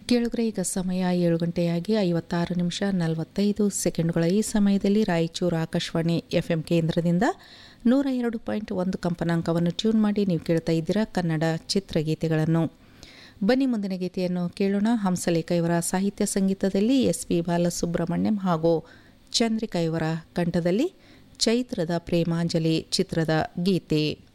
ಕೇಳುಗರೆ ಈಗ ಸಮಯ 7 ಗಂಟೆಯಾಗಿ 56 ನಿಮಿಷ 45 ಸೆಕೆಂಡುಗಳ ಈ ಸಮಯದಲ್ಲಿ ರಾಯಚೂರು ಆಕಾಶವಾಣಿ FM ಕೇಂದ್ರದಿಂದ 102.1 ಕಂಪನಾಂಕವನ್ನು ಟ್ಯೂನ್ ಮಾಡಿ ನೀವು ಕೇಳ್ತಾ ಇದ್ದೀರಾ ಕನ್ನಡ ಚಿತ್ರಗೀತೆಗಳನ್ನು. ಬನ್ನಿ ಮುಂದಿನ ಗೀತೆಯನ್ನು ಕೇಳೋಣ. ಹಂಸಲೇಖ ಇವರ ಸಾಹಿತ್ಯ ಸಂಗೀತದಲ್ಲಿ SP ಬಾಲಸುಬ್ರಹ್ಮಣ್ಯಂ ಹಾಗೂ ಚಂದ್ರಿಕಾ ಇವರ ಕಂಠದಲ್ಲಿ ಚೈತ್ರದ ಪ್ರೇಮಾಂಜಲಿ ಚಿತ್ರದ ಗೀತೆ.